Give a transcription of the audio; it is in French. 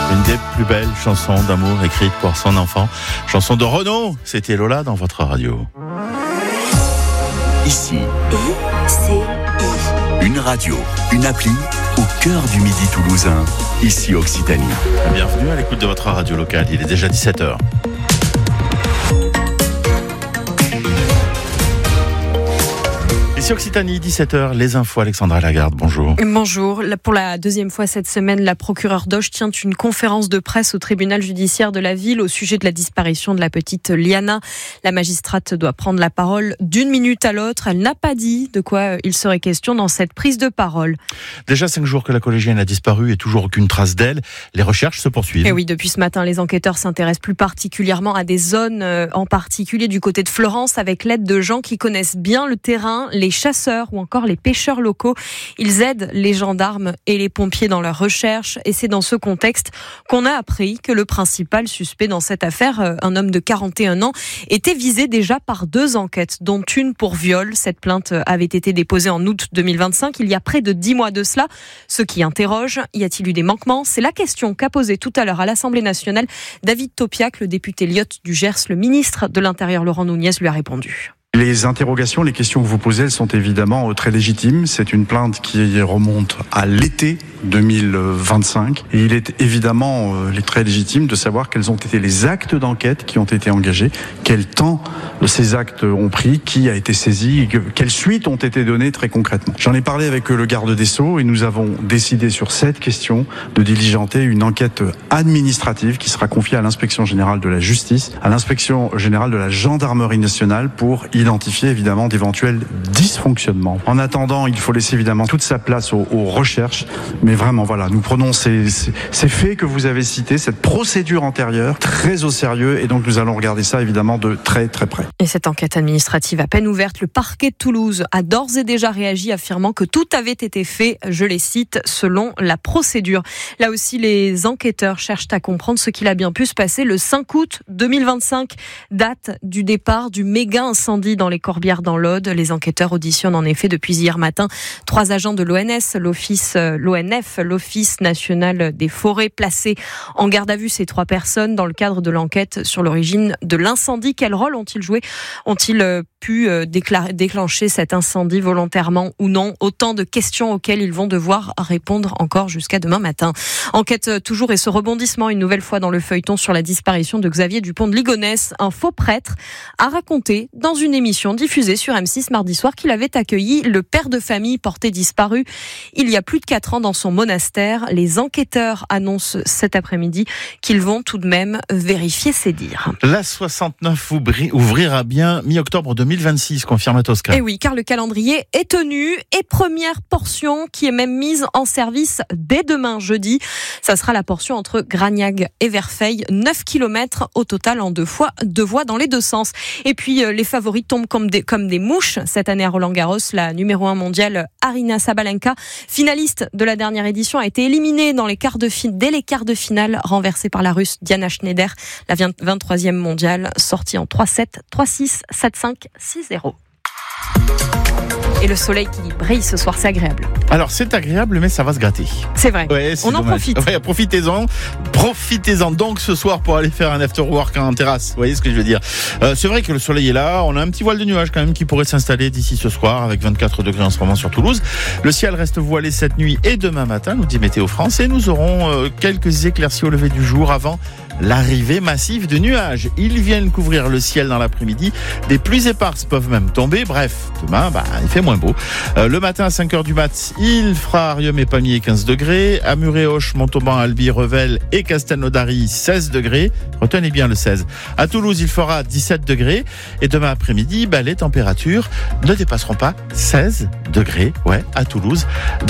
Une des plus belles chansons d'amour écrites pour son enfant. Chanson de Renaud. C'était Lola dans votre radio. Ici, une radio, une appli au cœur du Midi toulousain. Ici Occitanie. Bienvenue à l'écoute de votre radio locale. Il est déjà 17h. Ici Occitanie, 17h, les infos, Alexandra Lagarde, bonjour. Bonjour. Pour la deuxième fois cette semaine, la procureure d'Auch tient une conférence de presse au tribunal judiciaire de la ville au sujet de la disparition de la petite Liana. La magistrate doit prendre la parole d'une minute à l'autre. Elle n'a pas dit de quoi il serait question dans cette prise de parole. Déjà 5 jours que la collégienne a disparu et toujours aucune trace d'elle. Les recherches se poursuivent. Et oui, depuis ce matin, les enquêteurs s'intéressent plus particulièrement à des zones, en particulier du côté de Florence, avec l'aide de gens qui connaissent bien le terrain, les chasseurs ou encore les pêcheurs locaux. Ils aident les gendarmes et les pompiers dans leurs recherches et c'est dans ce contexte qu'on a appris que le principal suspect dans cette affaire, un homme de 41 ans, était visé déjà par 2 enquêtes, dont une pour viol. Cette plainte avait été déposée en août 2025, il y a près de 10 mois de cela. Ce qui interroge, y a-t-il eu des manquements ? C'est la question qu'a posée tout à l'heure à l'Assemblée nationale David Topiac, le député Lyotte du Gers. Le ministre de l'Intérieur Laurent Nunez lui a répondu. Les interrogations, les questions que vous posez, elles sont évidemment très légitimes. C'est une plainte qui remonte à l'été 2025. Et il est évidemment très légitime de savoir quels ont été les actes d'enquête qui ont été engagés, quel temps ces actes ont pris, qui a été saisi, et quelles suites ont été données très concrètement. J'en ai parlé avec le garde des Sceaux et nous avons décidé sur cette question de diligenter une enquête administrative qui sera confiée à l'inspection générale de la justice, à l'inspection générale de la gendarmerie nationale pour identifier évidemment d'éventuels dysfonctionnements. En attendant, il faut laisser évidemment toute sa place aux recherches, mais vraiment voilà, nous prenons ces faits que vous avez cités, cette procédure antérieure, très au sérieux et donc nous allons regarder ça évidemment de très très près. Et cette enquête administrative à peine ouverte, le parquet de Toulouse a d'ores et déjà réagi affirmant que tout avait été fait, je les cite, selon la procédure. Là aussi, les enquêteurs cherchent à comprendre ce qu'il a bien pu se passer le 5 août 2025, date du départ du méga incendie dans les Corbières dans l'Aude. Les enquêteurs auditionnent en effet depuis hier matin 3 agents de l'ONF, l'Office national des forêts, placés en garde à vue. Ces 3 personnes dans le cadre de l'enquête sur l'origine de l'incendie. Quel rôle ont-ils joué ? Ont-ils pu déclencher cet incendie volontairement ou non ? Autant de questions auxquelles ils vont devoir répondre encore jusqu'à demain matin. Enquête toujours et ce rebondissement une nouvelle fois dans le feuilleton sur la disparition de Xavier Dupont de Ligonnès. Un faux prêtre a raconté dans une émission diffusée sur M6 mardi soir qu'il avait accueilli le père de famille porté disparu il y a plus de 4 ans dans son monastère. Les enquêteurs annoncent cet après-midi qu'ils vont tout de même vérifier ces dires. La 69 ouvrira bien mi-octobre 2026, confirme Tosca. Et oui, car le calendrier est tenu et première portion qui est même mise en service dès demain jeudi. Ça sera la portion entre Gragnac et Verfeil, 9 km au total en 2 voies dans les 2 sens. Et puis les favoris tombent comme des mouches cette année à Roland-Garros. La numéro 1 mondiale Aryna Sabalenka, finaliste de la dernière édition, a été éliminée dès les quarts de finale, renversée par la Russe Diana Schneider, la 23e mondiale, sortie en 3-7, 3-6, 7-5, 6-0. Et le soleil qui brille ce soir, c'est agréable. Alors c'est agréable, mais ça va se gratter. C'est vrai, ouais, on en profite. Ouais, profitez-en donc ce soir pour aller faire un after-work en terrasse. Vous voyez ce que je veux dire. C'est vrai que le soleil est là, on a un petit voile de nuages quand même qui pourrait s'installer d'ici ce soir avec 24 degrés en ce moment sur Toulouse. Le ciel reste voilé cette nuit et demain matin, nous dit Météo France, et nous aurons quelques éclaircies au lever du jour avant l'arrivée massive de nuages. Ils viennent couvrir le ciel dans l'après-midi. Des pluies éparses peuvent même tomber. Bref, demain, il fait moins beau. Le matin à 5h du mat, il fera Arium et Pamiers 15 degrés. À Muret-Auch, Montauban, Albi, Revel et Castelnaudary 16 degrés. Retenez bien le 16. À Toulouse, il fera 17 degrés. Et demain après-midi, les températures ne dépasseront pas 16 degrés. Ouais, à Toulouse.